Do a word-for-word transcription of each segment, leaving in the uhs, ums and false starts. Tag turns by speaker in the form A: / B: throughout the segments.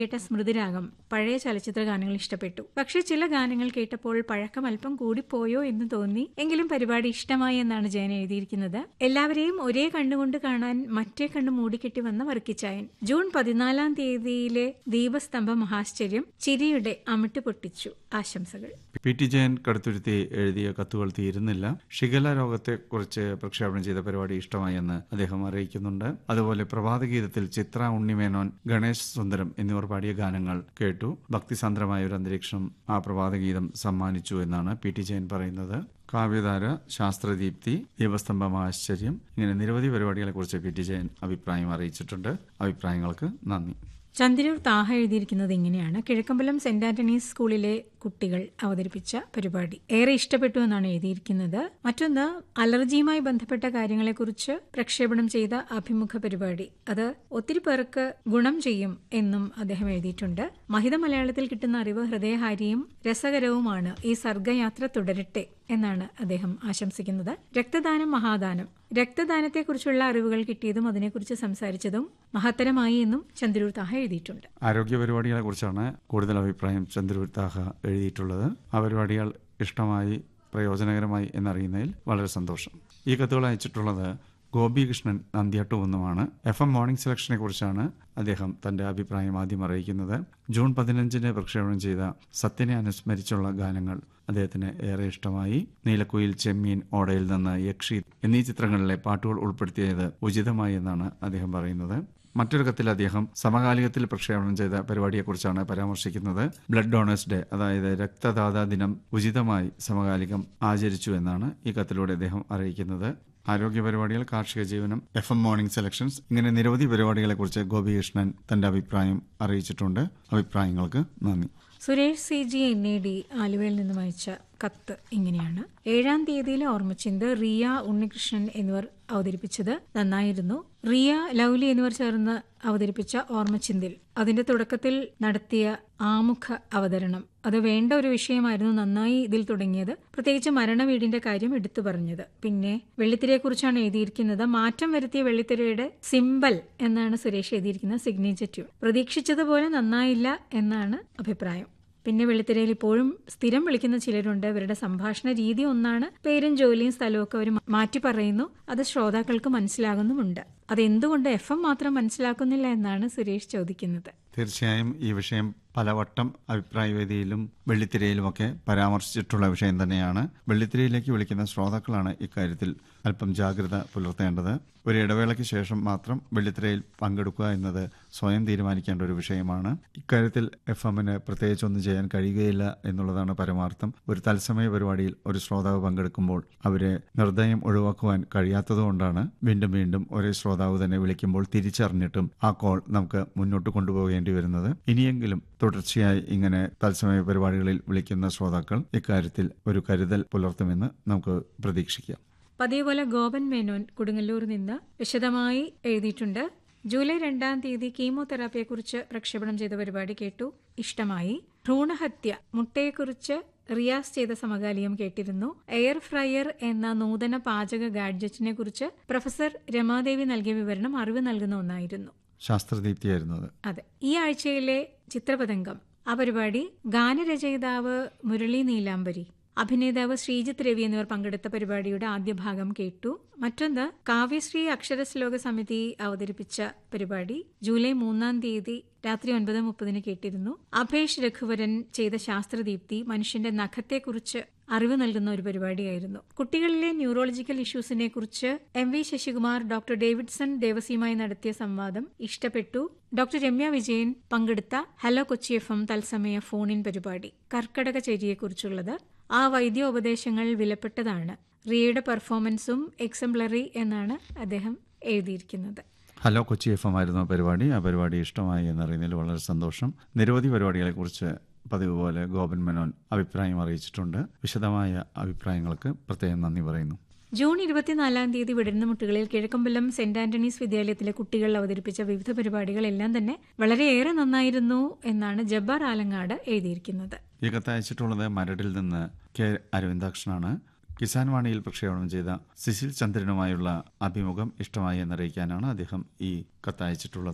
A: കേട്ട സ്മൃതിരാഗം പഴയ ചലച്ചിത്ര ഗാനങ്ങൾ ഇഷ്ടപ്പെട്ടു. പക്ഷെ ചില ഗാനങ്ങൾ കേട്ടപ്പോൾ പഴക്കം അല്പം കൂടിപ്പോയോ എന്ന് തോന്നി. എങ്കിലും പരിപാടി ഇഷ്ടമായി എന്നാണ് ജയൻ എഴുതിയിരിക്കുന്നത്. എല്ലാവരെയും ഒരേ കണ്ണുകൊണ്ട് കാണാൻ മറ്റേ കണ്ണ് മൂടിക്കെട്ടി വന്ന വർക്കിച്ചായൻ. ജൂൺ പതിനാലാം തീയതിയിലെ ദീപസ്തംഭ മഹാശ്ചര്യം ചിരിയുടെ അമിട്ട് പൊട്ടിച്ചു. ആശംസകൾ.
B: പി ടി ജയൻ കടുത്തുരുത്തി എഴുതിയ കത്തുകൾ തീരുന്നില്ല. ഷിഗല്ല രോഗത്തെക്കുറിച്ച് പ്രക്ഷേപണം ചെയ്ത പരിപാടി ഇഷ്ടമായെന്ന് അദ്ദേഹം അറിയിക്കുന്നുണ്ട്. അതുപോലെ പ്രഭാതഗീതത്തിൽ ചിത്ര, ഉണ്ണിമേനോൻ, ഗണേശ് സുന്ദരം എന്നിവർ പാടിയ ഗാനങ്ങൾ കേട്ടു. ഭക്തിസാന്ദ്രമായ ഒരു അന്തരീക്ഷം ആ പ്രഭാതഗീതം സമ്മാനിച്ചു എന്നാണ് പി ടി ജയൻ പറയുന്നത്. കാവ്യധാര, ശാസ്ത്രദീപ്തി, ദീപസ്തംഭം ആശ്ചര്യം, ഇങ്ങനെ നിരവധി പരിപാടികളെ കുറിച്ച് പി ടി ജയൻ അഭിപ്രായം അറിയിച്ചിട്ടുണ്ട്. അഭിപ്രായങ്ങൾക്ക് നന്ദി.
A: ചന്ദ്രൂർ താഹ എഴുതിയിരിക്കുന്നത് ഇങ്ങനെയാണ്. കിഴക്കമ്പലം സെന്റ് ആന്റണീസ് സ്കൂളിലെ കുട്ടികൾ അവതരിപ്പിച്ച പരിപാടി ഏറെ ഇഷ്ടപ്പെട്ടു എന്നാണ് എഴുതിയിരിക്കുന്നത്. മറ്റൊന്ന്, അലർജിയുമായി ബന്ധപ്പെട്ട കാര്യങ്ങളെക്കുറിച്ച് പ്രക്ഷേപണം ചെയ്ത അഭിമുഖ പരിപാടി, അത് ഒത്തിരി പേർക്ക് ഗുണം ചെയ്യും എന്നും അദ്ദേഹം എഴുതിയിട്ടുണ്ട്. മഹിത മലയാളത്തിൽ കിട്ടുന്ന അറിവ് ഹൃദയഹാരിയും രസകരവുമാണ്. ഈ സർഗയാത്ര തുടരട്ടെ എന്നാണ് അദ്ദേഹം ആശംസിക്കുന്നത്. രക്തദാനം മഹാദാനം, രക്തദാനത്തെക്കുറിച്ചുള്ള അറിവുകൾ കിട്ടിയതും അതിനെക്കുറിച്ച് സംസാരിച്ചതും മഹത്തരമായി എന്നും ചന്ദ്രൂർ താഹ എഴുതിയിട്ടുണ്ട്.
B: ആരോഗ്യ പരിപാടികളെ കുറിച്ചാണ് കൂടുതൽ അഭിപ്രായം ചന്ദ്രൂർ താഹ എഴുതിയിട്ടുള്ളത്. ആ പരിപാടികൾ ഇഷ്ടമായി, പ്രയോജനകരമായി എന്നറിയുന്നതിൽ വളരെ സന്തോഷം. ഈ കത്തുകൾ അയച്ചിട്ടുള്ളത് ഗോപികൃഷ്ണൻ നന്ദിയാട്ടുകുന്നുമാണ്. എഫ് എം മോർണിംഗ് സെലക്ഷനെ കുറിച്ചാണ് അദ്ദേഹം തന്റെ അഭിപ്രായം ആദ്യം അറിയിക്കുന്നത്. ജൂൺ പതിനഞ്ചിന് പ്രക്ഷേപണം ചെയ്ത സത്യനെ അനുസ്മരിച്ചുള്ള ഗാനങ്ങൾ അദ്ദേഹത്തിന് ഏറെ ഇഷ്ടമായി. നീലക്കുയിൽ, ചെമ്മീൻ, ഓടയിൽ നിന്ന്, യക്ഷി എന്നീ ചിത്രങ്ങളിലെ പാട്ടുകൾ ഉൾപ്പെടുത്തിയത് ഉചിതമായി എന്നാണ് അദ്ദേഹം പറയുന്നത്. മറ്റൊരു കത്തിൽ അദ്ദേഹം സമകാലികത്തിൽ പ്രക്ഷേപണം ചെയ്ത പരിപാടിയെക്കുറിച്ചാണ് പരാമർശിക്കുന്നത്. ബ്ലഡ് ഡോണേഴ്സ് ഡേ, അതായത് രക്തദാതാ ദിനം ഉചിതമായി സമകാലികം ആചരിച്ചു എന്നാണ് ഈ കത്തിലൂടെ അദ്ദേഹം അറിയിക്കുന്നത്. ആരോഗ്യ പരിപാടികൾ, കാർഷിക ജീവനം, എഫ് എം മോർണിംഗ് സെലക്ഷൻസ്, ഇങ്ങനെ നിരവധി പരിപാടികളെ കുറിച്ച് ഗോപികൃഷ്ണൻ തന്റെ അഭിപ്രായം അറിയിച്ചിട്ടുണ്ട്. അഭിപ്രായങ്ങൾക്ക് നന്ദി.
A: Suresh C G N A D ആലുവയിൽ നിന്നും അയച്ച കത്ത് ഇങ്ങനെയാണ്. ഏഴാം തീയതിയിലെ ഓർമ്മച്ചിന്ത് റിയ, ഉണ്ണികൃഷ്ണൻ എന്നിവർ അവതരിപ്പിച്ചത് നന്നായിരുന്നു. റിയ, ലൗലി എന്നിവർ ചേർന്ന് അവതരിപ്പിച്ച ഓർമ്മച്ചിന്തിൽ അതിന്റെ തുടക്കത്തിൽ നടത്തിയ ആമുഖ അവതരണം അത് വേണ്ട ഒരു വിഷയമായിരുന്നു. നന്നായി ഇതിൽ തുടങ്ങിയത്, പ്രത്യേകിച്ച് മരണവീടിന്റെ കാര്യം എടുത്തു പറഞ്ഞത്. പിന്നെ വെള്ളിത്തിരയെക്കുറിച്ചാണ് എഴുതിയിരിക്കുന്നത്. മാറ്റം വരുത്തിയ വെള്ളിത്തിരയുടെ സിംബൽ എന്നാണ് സുരേഷ് എഴുതിയിരിക്കുന്നത്. സിഗ്നേച്ചർ ട്യൂൺ പ്രതീക്ഷിച്ചതുപോലെ നന്നായില്ല എന്നാണ് അഭിപ്രായം. പിന്നെ വെള്ളിത്തിരയിൽ ഇപ്പോഴും സ്ഥിരം വിളിക്കുന്ന ചിലരുണ്ട്. അവരുടെ സംഭാഷണ രീതി ഒന്നാണ്. പേരും ജോലിയും സ്ഥലവും ഒക്കെ അവർ മാറ്റി പറയുന്നു. അത് ശ്രോതാക്കൾക്ക് മനസ്സിലാകുന്നുമുണ്ട്. അതെന്തുകൊണ്ട് എഫ് എം മാത്രം മനസ്സിലാക്കുന്നില്ല എന്നാണ് സുരേഷ് ചോദിക്കുന്നത്.
B: തീർച്ചയായും ഈ വിഷയം പലവട്ടം അഭിപ്രായവേദിയിലും വെള്ളിത്തിരയിലുമൊക്കെ പരാമർശിച്ചിട്ടുള്ള വിഷയം തന്നെയാണ്. വെള്ളിത്തിരയിലേക്ക് വിളിക്കുന്ന ശ്രോതാക്കളാണ് ഇക്കാര്യത്തിൽ അല്പം ജാഗ്രത പുലർത്തേണ്ടത്. ഒരു ഇടവേളയ്ക്ക് ശേഷം മാത്രം വെള്ളിത്തിരയിൽ പങ്കെടുക്കുക എന്നത് സ്വയം തീരുമാനിക്കേണ്ട ഒരു വിഷയമാണ്. ഇക്കാര്യത്തിൽ എഫ് എമ്മിന് പ്രത്യേകിച്ചൊന്നും ചെയ്യാൻ കഴിയുകയില്ല എന്നുള്ളതാണ് പരമാർത്ഥം. ഒരു തത്സമയ പരിപാടിയിൽ ഒരു ശ്രോതാവ് പങ്കെടുക്കുമ്പോൾ അവരെ നിർദ്ദയം ഒഴിവാക്കുവാൻ കഴിയാത്തതുകൊണ്ടാണ് വീണ്ടും വീണ്ടും ഒരേ ശ്രോതാവ് തന്നെ വിളിക്കുമ്പോൾ തിരിച്ചറിഞ്ഞിട്ടും ആ കോൾ നമുക്ക് മുന്നോട്ട് കൊണ്ടുപോകേണ്ടി വരുന്നത്. ഇനിയെങ്കിലും തുടർച്ചയായി ഇങ്ങനെ തത്സമയ പരിപാടികളിൽ വിളിക്കുന്ന ശ്രോതാക്കൾ ഇക്കാര്യത്തിൽ ഒരു കരുതൽ പുലർത്തുമെന്ന് നമുക്ക് പ്രതീക്ഷിക്കാം.
A: പതിവ് പോലെ ഗോപൻ മേനോൻ കൊടുങ്ങല്ലൂർ നിന്ന് വിശദമായി എഴുതിയിട്ടുണ്ട്. ജൂലൈ രണ്ടാം തീയതി കീമോതെറാപ്പിയെക്കുറിച്ച് പ്രക്ഷേപണം ചെയ്ത പരിപാടി കേട്ടു, ഇഷ്ടമായി. ഭ്രൂണഹത്യ, മുട്ടയെക്കുറിച്ച് റിയാസ് ചെയ്ത സമകാലികം കേട്ടിരുന്നു. എയർ ഫ്രയർ എന്ന നൂതന പാചക ഗാഡ്ജറ്റിനെ കുറിച്ച് പ്രൊഫസർ രമാദേവി നൽകിയ വിവരണം അറിവ് നൽകുന്ന ഒന്നായിരുന്നു.
B: ശാസ്ത്രദീപ്തിയായിരുന്നത്.
A: അതെ. ഈ ആഴ്ചയിലെ ചിത്രപതംഗം, ആ പരിപാടി ഗാനരചയിതാവ് മുരളി നീലാംബരി, അഭിനേതാവ് ശ്രീജിത്ത് രവി എന്നിവർ പങ്കെടുത്ത പരിപാടിയുടെ ആദ്യ ഭാഗം കേട്ടു. മറ്റൊന്ന്, കാവ്യശ്രീ അക്ഷരശ്ലോക സമിതി അവതരിപ്പിച്ച പരിപാടി ജൂലൈ മൂന്നാം തീയതി രാത്രി ഒൻപത് മുപ്പതിന് കേട്ടിരുന്നു. അഭേഷ് രഘുവരൻ ചെയ്ത ശാസ്ത്രദീപ്തി മനുഷ്യന്റെ നഖത്തെക്കുറിച്ച് അറിവ് നൽകുന്ന ഒരു പരിപാടിയായിരുന്നു. കുട്ടികളിലെ ന്യൂറോളജിക്കൽ ഇഷ്യൂസിനെ കുറിച്ച് M V Sasikumar, doctor Davidson ദേവസിയുമായി നടത്തിയ സംവാദം ഇഷ്ടപ്പെട്ടു. ഡോക്ടർ രമ്യ വിജയൻ പങ്കെടുത്ത ഹലോ കൊച്ചി എഫ് എം തത്സമയ ഫോൺ ഇൻ പരിപാടി കർക്കടക ചേരിയെക്കുറിച്ചുള്ളത്. ആ വൈദ്യോപദേശങ്ങൾ വിലപ്പെട്ടതാണ്. റിയയുടെ പെർഫോമൻസും എക്സംപ്ലറി എന്നാണ് അദ്ദേഹം എഴുതിയിരിക്കുന്നത്.
B: ഹലോ കൊച്ചി എഫ് എം ആയിരുന്നു പരിപാടി. ആ പരിപാടി ഇഷ്ടമായി എന്നറിയുന്നതിൽ വളരെ സന്തോഷം. നിരവധി പരിപാടികളെ കുറിച്ച് പതിവ് പോലെ ഗോപൻ മേനോൻ അഭിപ്രായം അറിയിച്ചിട്ടുണ്ട്. വിശദമായ അഭിപ്രായങ്ങൾക്ക് പ്രത്യേകം നന്ദി പറയുന്നു.
A: ജൂൺ ഇരുപത്തിനാലാം തീയതി വിടരുന്ന മുട്ടുകളിൽ കിഴക്കമ്പലം സെന്റ് ആന്റണീസ് വിദ്യാലയത്തിലെ കുട്ടികൾ അവതരിപ്പിച്ച വിവിധ പരിപാടികളെല്ലാം തന്നെ വളരെയേറെ നന്നായിരുന്നു എന്നാണ് ജബ്ബാർ ആലങ്ങാട് എഴുതിയിരിക്കുന്നത്.
B: ഈ കത്തയച്ചിട്ടുള്ളത് മരടിൽ നിന്ന് കെ അരവിന്ദാക്ഷനാണ്. കിസാൻ വാണിയിൽ പ്രക്ഷേപണം ചെയ്ത സിസിൽ ചന്ദ്രനുമായുള്ള അഭിമുഖം ഇഷ്ടമായി എന്നറിയിക്കാനാണ് അദ്ദേഹം ഈ കത്തയച്ചിട്ടുള്ളത്.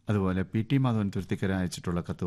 B: അതുപോലെ പി ടി മാധവൻ തുരുത്തിക്കര അയച്ചിട്ടുള്ള കത്ത്